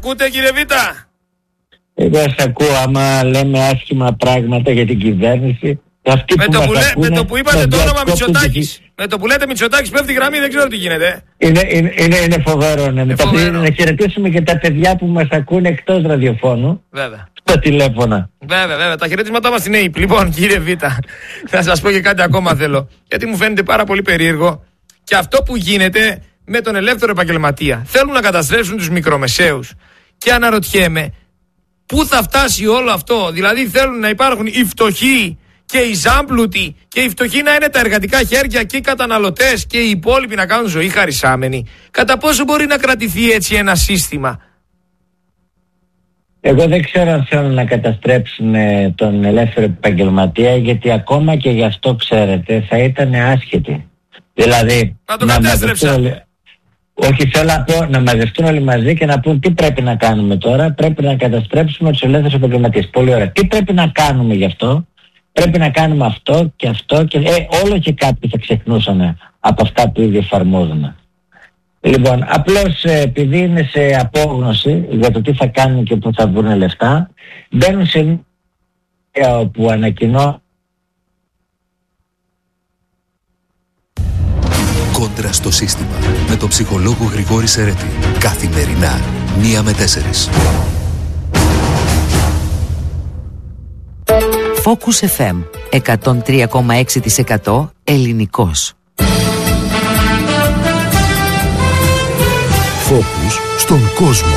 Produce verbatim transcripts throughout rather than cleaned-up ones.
ακούτε κύριε Β'? Εγώ σας ακούω, άμα λέμε άσχημα πράγματα για την κυβέρνηση. Αυτοί με, που το που λέ, ακούνε, με το που είπατε το όνομα Μητσοτάκης, με το που λέτε Μητσοτάκης πέφτει γραμμή, δεν ξέρω τι γίνεται. Είναι, είναι, είναι, είναι φοβερό. Ναι. Είναι φοβερό. Να χαιρετήσουμε και τα παιδιά που μας ακούνε εκτός ραδιοφώνου. Βέβαια. Στο τηλέφωνα. Βέβαια, βέβαια. Τα χαιρετίσματά μας στην ΑΕΠ. Λοιπόν, κύριε Β', θα σας πω και κάτι ακόμα θέλω. Γιατί μου φαίνεται πάρα πολύ περίεργο και αυτό που γίνεται με τον ελεύθερο επαγγελματία. Θέλουν να καταστρέψουν τους μικρομεσαίους. Και αναρωτιέμαι, πού θα φτάσει όλο αυτό? Δηλαδή θέλουν να υπάρχουν οι φτωχοί και οι ζάμπλουτοι και οι φτωχοί να είναι τα εργατικά χέρια και οι καταναλωτές και οι υπόλοιποι να κάνουν ζωή χαρισάμενοι. Κατά πόσο μπορεί να κρατηθεί έτσι ένα σύστημα? Εγώ δεν ξέρω αν θέλουν να καταστρέψουν τον ελεύθερο επαγγελματία, γιατί ακόμα και γι' αυτό, ξέρετε, θα ήταν άσχετοι. Δηλαδή να το κατέστρεψαν. Όχι, θέλω να πω να μαζευτούν όλοι μαζί και να πούν τι πρέπει να κάνουμε τώρα. Πρέπει να καταστρέψουμε τους ελεύθερους επαγγελματίες. Πολύ ωραία. Τι πρέπει να κάνουμε γι' αυτό? Πρέπει να κάνουμε αυτό και αυτό και ε, όλο και κάποιοι θα ξεχνούσαν από αυτά που ήδη εφαρμόζουν. Λοιπόν, απλώς ε, επειδή είναι σε απόγνωση για το τι θα κάνουν και πού θα βρουν λεφτά, μπαίνουν σε μια όπου ανακοινώ. Κόντρα στο σύστημα με τον ψυχολόγο Γρηγόρη Σερέτη. Καθημερινά, μία με τέσσερις. Focus εφ εμ εκατόν τρία κόμμα έξι τοις εκατό ελληνικός. Focus στον κόσμο.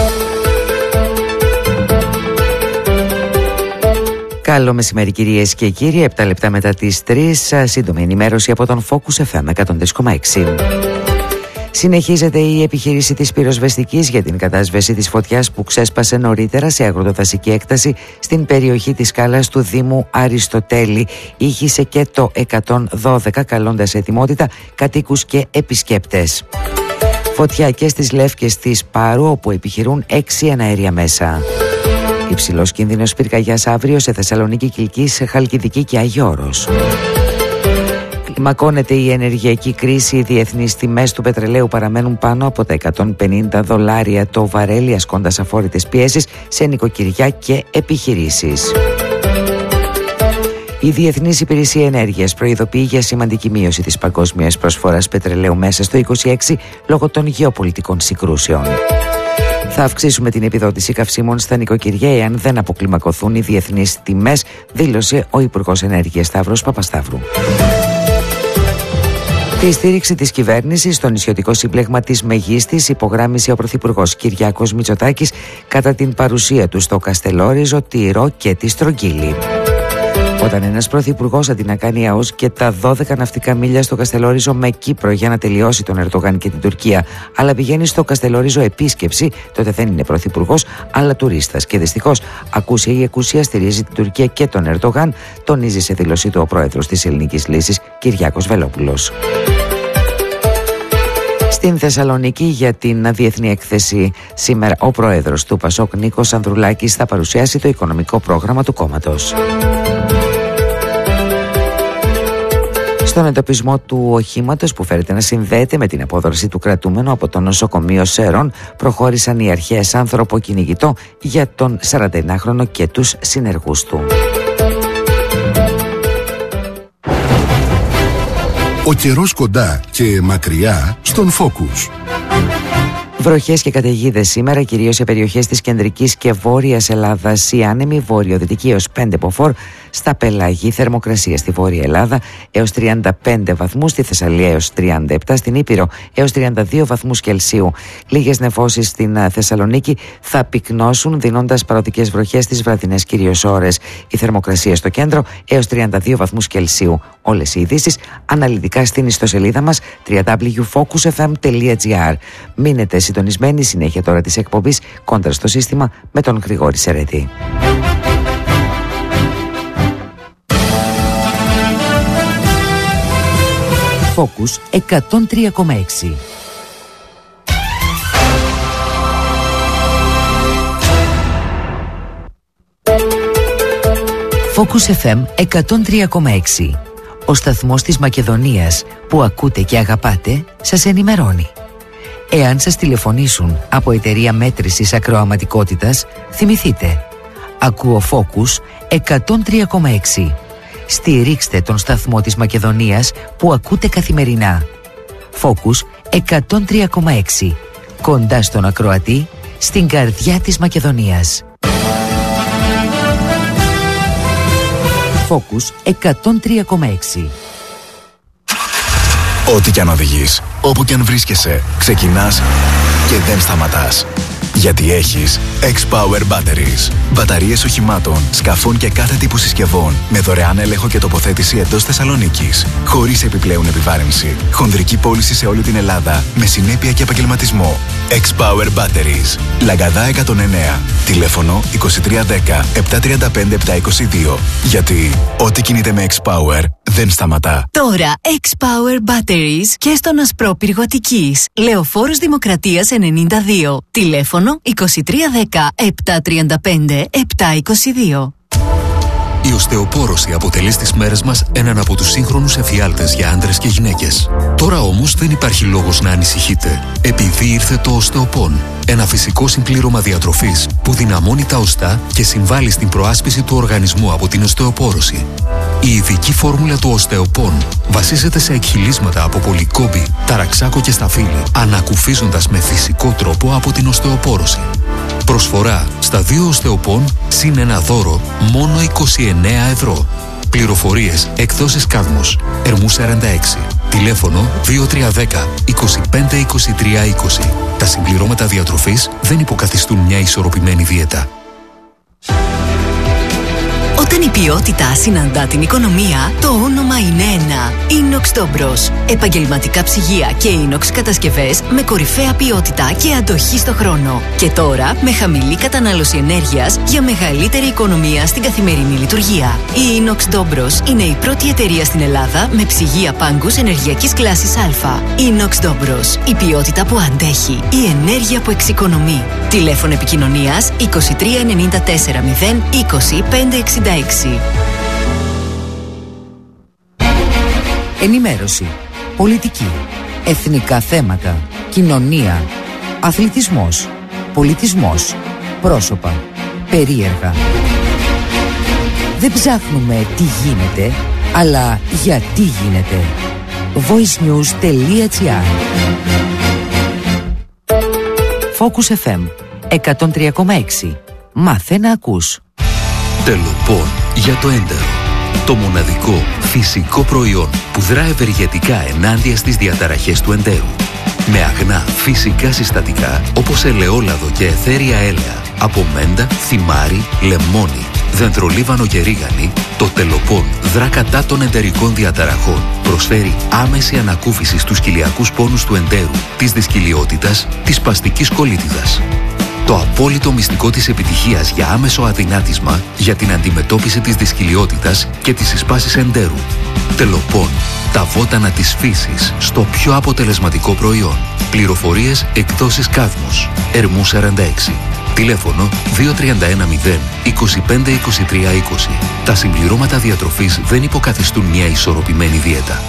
Καλό μεσημέρι κυρίες και κύριοι, επτά λεπτά μετά τις τρεις, σύντομη ενημέρωση από τον Focus εφ εμ εκατόν τρία κόμμα έξι. Συνεχίζεται η επιχείρηση της πυροσβεστικής για την κατάσβεση της φωτιάς που ξέσπασε νωρίτερα σε αγροτοδασική έκταση στην περιοχή της Σκάλας του Δήμου Αριστοτέλη. Ήχησε και το εκατόν δώδεκα καλώντας ετοιμότητα κατοίκους και επισκέπτες. Φωτιά και στις Λεύκες της Πάρου, όπου επιχειρούν έξι εναέρια μέσα. Υψηλός κίνδυνος πυρκαγιάς αύριο σε Θεσσαλονίκη, Κιλκής, Χαλκιδική και Αγιώρος. Κλιμακώνεται η ενεργειακή κρίση. Οι διεθνείς τιμές του πετρελαίου παραμένουν πάνω από τα εκατόν πενήντα δολάρια το βαρέλι, ασκώντας αφόρητες πιέσεις σε νοικοκυριά και επιχειρήσεις. Η Διεθνής Υπηρεσία Ενέργειας προειδοποιεί για σημαντική μείωση της παγκόσμιας προσφοράς πετρελαίου μέσα στο είκοσι έξι λόγω των γεωπολιτικών συγκρούσεων. Θα αυξήσουμε την επιδότηση καυσίμων στα νοικοκυριά εάν δεν αποκλιμακωθούν οι διεθνείς τιμές, δήλωσε ο Υπουργός Ενέργειας Σταύρος Παπασταύρου. Τη στήριξη της κυβέρνησης στο νησιωτικό σύμπλεγμα της Μεγίστης υπογράμμισε ο Πρωθυπουργός Κυριάκος Μητσοτάκης κατά την παρουσία του στο Καστελόριζο, τη Ρο και τη Στρογγύλη. Όταν ένας πρωθυπουργός αντί να κάνει ΑΟΣ και τα δώδεκα ναυτικά μίλια στο Καστελόριζο με Κύπρο για να τελειώσει τον Ερντογάν και την Τουρκία, αλλά πηγαίνει στο Καστελόριζο επίσκεψη, τότε δεν είναι πρωθυπουργός, αλλά τουρίστας. Και δυστυχώς, ακούσια ή εκούσια στηρίζει την Τουρκία και τον Ερντογάν, τονίζει σε δήλωσή του ο πρόεδρος της Ελληνικής Λύσης, Κυριάκος Βελόπουλος. Στην Θεσσαλονίκη για την διεθνή έκθεση σήμερα ο πρόεδρος του Πασόκ Νίκος Ανδρουλάκης θα παρουσιάσει το οικονομικό πρόγραμμα του κόμματος. Στον εντοπισμό του οχήματος που φέρεται να συνδέεται με την απόδοση του κρατούμενου από το νοσοκομείο Σέρων προχώρησαν οι αρχές ανθρωποκυνηγητό για τον σαρανταενάχρονο και τους συνεργούς του. Ο καιρός κοντά και μακριά στον Focus. Βροχές και καταιγίδες σήμερα, κυρίως σε περιοχές της κεντρικής και βόρειας Ελλάδας. Η άνεμη βορειοδυτική έως πέντε μποφόρ στα Πελάγη. Θερμοκρασία στη Βόρεια Ελλάδα έως τριάντα πέντε βαθμούς, στη Θεσσαλία έως τριάντα επτά, στην Ήπειρο έως τριάντα δύο βαθμούς Κελσίου. Λίγες νεφώσεις στην Θεσσαλονίκη θα πυκνώσουν, δίνοντας παροδικές βροχές στις βραδινές κυρίως ώρες. Η θερμοκρασία στο κέντρο έως τριάντα δύο βαθμούς Κελσίου. Όλες οι ειδήσεις αναλυτικά στην ιστοσελίδα μας double-u double-u double-u τελεία focus f m τελεία g r. Μείνετε συντονισμένοι, συνέχεια τώρα της εκπομπής Κόντρα στο σύστημα με τον Γρηγόρη Σερέτη. Focus εκατόν τρία κόμμα έξι. Focus εφ εμ εκατόν τρία κόμμα έξι. Ο σταθμός της Μακεδονίας που ακούτε και αγαπάτε σας ενημερώνει. Εάν σας τηλεφωνήσουν από εταιρεία μέτρησης ακροαματικότητας, θυμηθείτε. Ακούω Focus εκατόν τρία κόμμα έξι. Στηρίξτε τον σταθμό της Μακεδονίας που ακούτε καθημερινά. Focus εκατόν τρία κόμμα έξι. Κοντά στον ακροατή, στην καρδιά της Μακεδονίας. Focus εκατόν τρία κόμμα έξι. Ό,τι κι αν οδηγείς, όπου κι αν βρίσκεσαι, ξεκινάς και δεν σταματάς. Γιατί έχεις X-Power Batteries. Μπαταρίες οχημάτων, σκαφών και κάθε τύπου συσκευών με δωρεάν έλεγχο και τοποθέτηση εντός Θεσσαλονίκης. Χωρίς επιπλέον επιβάρυνση. Χονδρική πώληση σε όλη την Ελλάδα με συνέπεια και επαγγελματισμό. X-Power Batteries. Λαγκαδά εκατόν εννέα. Τηλέφωνο είκοσι τρία δέκα επτακόσια τριάντα πέντε επτακόσια είκοσι δύο. Γιατί ό,τι κινείται με X-Power δεν σταματά. Τώρα X-Power Batteries και στον Ασπρόπυργο Αττικής. Λεωφόρος Δημοκρατίας ενενήντα δύο. Τηλέφωνο είκοσι τρία δέκα επτακόσια τριάντα πέντε επτακόσια είκοσι δύο. Η οστεοπόρωση αποτελεί στις μέρες μας έναν από τους σύγχρονους εφιάλτες για άντρες και γυναίκες. Τώρα όμως δεν υπάρχει λόγος να ανησυχείτε, επειδή ήρθε το Osteopon, ένα φυσικό συμπλήρωμα διατροφής που δυναμώνει τα οστά και συμβάλλει στην προάσπιση του οργανισμού από την οστεοπόρωση. Η ειδική φόρμουλα του Osteopon βασίζεται σε εκχυλίσματα από πολυκόμπη, ταραξάκο και σταφύλι, ανακουφίζοντας με φυσικό τρόπο από την οστεοπόρωση. Προσφορά στα δύο Osteopon συν ένα δώρο μόνο είκοσι εννέα ευρώ. Πληροφορίες εκδόσεις Κάδμος, Ερμού σαράντα έξι. Τηλέφωνο δύο τρία ένα μηδέν είκοσι πέντε είκοσι τρία είκοσι. Τα συμπληρώματα διατροφής δεν υποκαθιστούν μια ισορροπημένη δίαιτα. Όταν η ποιότητα συναντά την οικονομία, το όνομα είναι ένα. Inox Dobros. Επαγγελματικά ψυγεία και inox κατασκευές με κορυφαία ποιότητα και αντοχή στο χρόνο. Και τώρα με χαμηλή κατανάλωση ενέργειας για μεγαλύτερη οικονομία στην καθημερινή λειτουργία. Η Inox Dobros είναι η πρώτη εταιρεία στην Ελλάδα με ψυγεία πάγκους ενεργειακής κλάσης Α. Inox Dobros. Η ποιότητα που αντέχει. Η ενέργεια που εξοικονομεί. Τηλέφωνο επικοινωνίας είκοσι τρία ενενήντα τέσσερα μηδέν είκοσι πέντε εξήντα έξι. Ενημέρωση, πολιτική, εθνικά θέματα, κοινωνία, αθλητισμός, πολιτισμός, πρόσωπα, περίεργα. Δεν ψάχνουμε τι γίνεται, αλλά γιατί γίνεται. voicenews.gr Focus εφ εμ εκατόν τρία κόμμα έξι. Μάθε να ακούς. Τελοπών για το έντερο. Το μοναδικό φυσικό προϊόν που δρά ευεργετικά ενάντια στις διαταραχές του εντέρου. Με αγνά φυσικά συστατικά όπως ελαιόλαδο και αιθέρια έλαια, από μέντα, θυμάρι, λεμόνι, δεντρολίβανο και ρίγανη, το Τελοπών δρά κατά των εντερικών διαταραχών. Προσφέρει άμεση ανακούφιση στους κοιλιακούς πόνους του εντέρου, της δυσκυλιότητας, της σπαστικής κολίτιδας. Το απόλυτο μυστικό της επιτυχίας για άμεσο αδυνάτισμα για την αντιμετώπιση της δυσκυλιότητας και της εισπάσης εντέρου. Τελοπών. Τα βότανα της φύσης στο πιο αποτελεσματικό προϊόν. Πληροφορίες εκδόσεις Κάδμος. Ερμού σαράντα έξι. Τηλέφωνο δύο τρία ένα μηδέν είκοσι πέντε είκοσι τρία είκοσι. Τα συμπληρώματα διατροφής δεν υποκαθιστούν μια ισορροπημένη δίαιτα.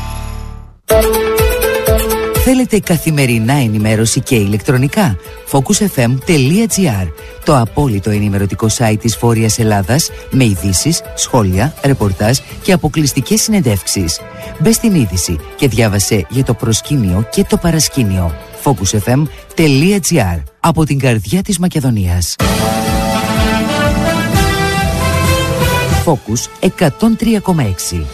Θέλετε καθημερινά ενημέρωση και ηλεκτρονικά? focusfm.gr, το απόλυτο ενημερωτικό site της Βόρειας Ελλάδας με ειδήσεις, σχόλια, ρεπορτάζ και αποκλειστικές συνεντεύξεις. Μπες στην είδηση και διάβασε για το προσκήνιο και το παρασκήνιο. focusfm.gr, από την καρδιά της Μακεδονίας. Focus εκατόν τρία κόμμα έξι.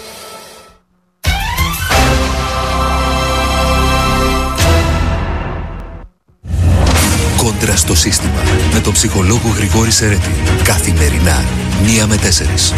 Κόντρα στο σύστημα με τον ψυχολόγο Γρηγόρη Σερέτη. Καθημερινά, μία με τέσσερις.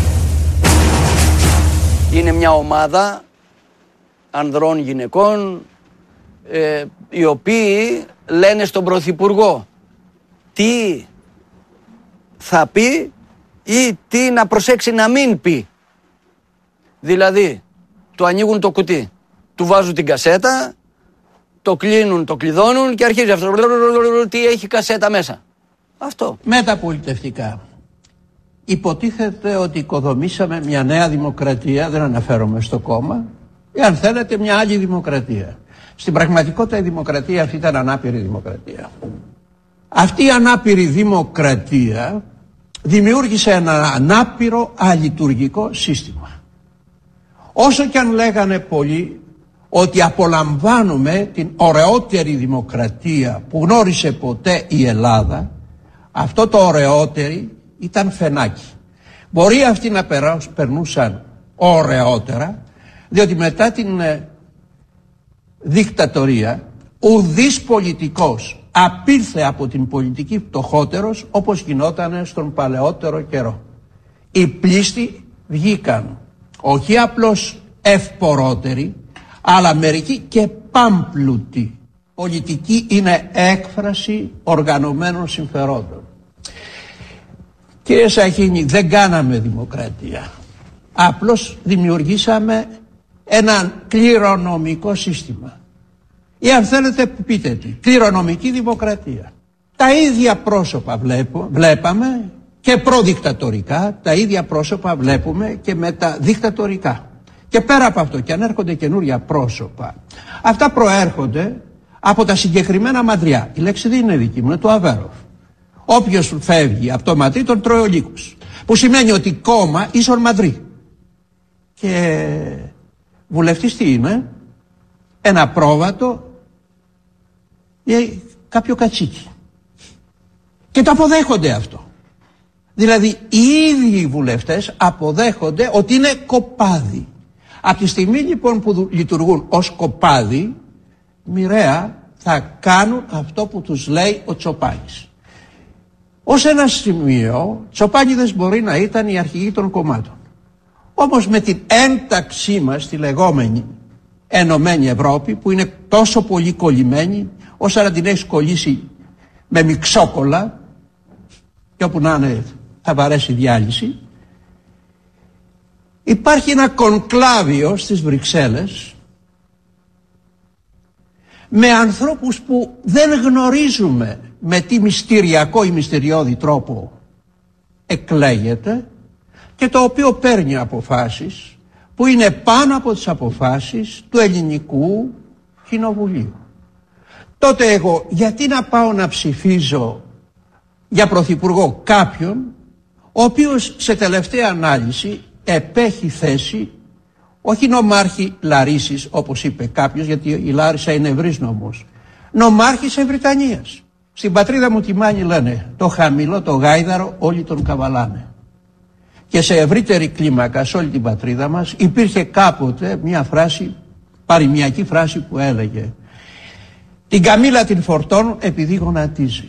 Είναι μια ομάδα ανδρών γυναικών ε, οι οποίοι λένε στον Πρωθυπουργό τι θα πει ή τι να προσέξει να μην πει. Δηλαδή, του ανοίγουν το κουτί, του βάζουν την κασέτα, το κλείνουν, το κλειδώνουν και αρχίζει αυτό. Τι έχει κασέτα μέσα. Αυτό. Μεταπολιτευτικά. Υποτίθεται ότι οικοδομήσαμε μια νέα δημοκρατία, δεν αναφέρομαι στο κόμμα, ή αν θέλετε μια άλλη δημοκρατία. Στην πραγματικότητα η δημοκρατία αυτή ήταν ανάπηρη δημοκρατία. Αυτή η ανάπηρη δημοκρατία δημιούργησε ένα ανάπηρο αλειτουργικό σύστημα. Όσο και αν λέγανε πολλοί ότι απολαμβάνουμε την ωραιότερη δημοκρατία που γνώρισε ποτέ η Ελλάδα, αυτό το ωραιότερη ήταν φαινάκι. Μπορεί αυτοί να περνούσαν ωραιότερα, διότι μετά την ε, δικτατορία ουδής πολιτικός απήλθε από την πολιτική φτωχότερος όπως γινόταν στον παλαιότερο καιρό. Οι πλήστοι βγήκαν όχι απλώς ευπορότεροι, αλλά μερικοί και πάμπλουτοι. Πολιτική είναι έκφραση οργανωμένων συμφερόντων. Κύριε Σαχίνη, δεν κάναμε δημοκρατία. Απλώς δημιουργήσαμε ένα κληρονομικό σύστημα. Ή αν θέλετε πείτε τι, κληρονομική δημοκρατία. Τα ίδια πρόσωπα βλέπω, βλέπαμε και προδικτατορικά, τα ίδια πρόσωπα βλέπουμε και μεταδικτατορικά. Και πέρα από αυτό, και αν έρχονται καινούρια πρόσωπα, αυτά προέρχονται από τα συγκεκριμένα μαντριά. Η λέξη δεν είναι δική μου, είναι του Αβέροφ. Όποιος φεύγει από το μαντρί τον τρώει ο λύκος. Που σημαίνει ότι κόμμα ίσον μαντρί. Και βουλευτής τι είναι? Ένα πρόβατο ή κάποιο κατσίκι. Και το αποδέχονται αυτό. Δηλαδή οι ίδιοι οι βουλευτές αποδέχονται ότι είναι κοπάδι. Από τη στιγμή λοιπόν που λειτουργούν ως κοπάδι, μοιραία θα κάνουν αυτό που τους λέει ο Τσοπάνης. Ως ένα σημείο, Τσοπάνιδες μπορεί να ήταν οι αρχηγοί των κομμάτων. Όμως με την ένταξή μας στη λεγόμενη Ενωμένη Ευρώπη, που είναι τόσο πολύ κολλημένη, όσο να την έχεις κολλήσει με μιξόκολλα, και όπου να είναι θα βαρέσει διάλυση, υπάρχει ένα κονκλάβιο στις Βρυξέλλες με ανθρώπους που δεν γνωρίζουμε με τι μυστηριακό ή μυστηριώδη τρόπο εκλέγεται και το οποίο παίρνει αποφάσεις που είναι πάνω από τις αποφάσεις του ελληνικού κοινοβουλίου. Τότε εγώ γιατί να πάω να ψηφίζω για πρωθυπουργό κάποιον ο οποίος σε τελευταία ανάλυση επέχει θέση όχι νομάρχη Λαρίσης όπως είπε κάποιος, γιατί η Λάρισα είναι ευρύς νομός, νομάρχης Ευρυτανίας. Στην πατρίδα μου τη Μάνη λένε το χαμηλό το γάιδαρο όλοι τον καβαλάνε. Και σε ευρύτερη κλίμακα σε όλη την πατρίδα μας υπήρχε κάποτε μια φράση, παροιμιακή φράση που έλεγε την καμήλα την φορτώνουν επειδή γονατίζει.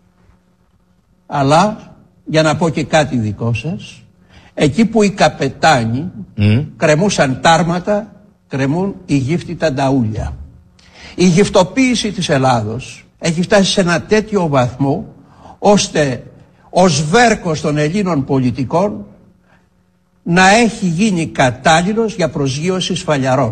Αλλά για να πω και κάτι δικό σας, εκεί που οι καπετάνοι mm. κρεμούσαν τάρματα, κρεμούν οι γύφτητα νταούλια. Η γυφτοποίηση της Ελλάδος έχει φτάσει σε ένα τέτοιο βαθμό ώστε ο σβέρκος των Ελλήνων πολιτικών να έχει γίνει κατάλληλος για προσγείωση σφαλιαρών.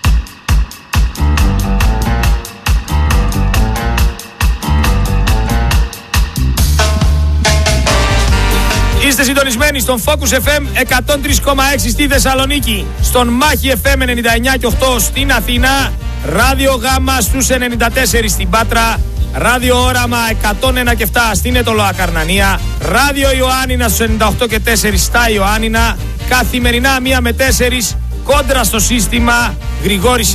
Είστε συντονισμένοι στον Focus εφ εμ εκατόν τρία κόμμα έξι στη Θεσσαλονίκη, στον Μάχη εφ εμ ενενήντα εννιά κόμμα οκτώ στην Αθήνα, Ράδιο Γάμα στους ενενήντα τέσσερα στην Πάτρα, Ράδιο Όραμα εκατόν ένα κόμμα επτά στην Ετωλοακαρνανία, Ράδιο Ιωάννινα στους ενενήντα οκτώ κόμμα τέσσερα στα Ιωάννινα, καθημερινά μία με τέσσερα κόντρα στο σύστημα Γρηγόρης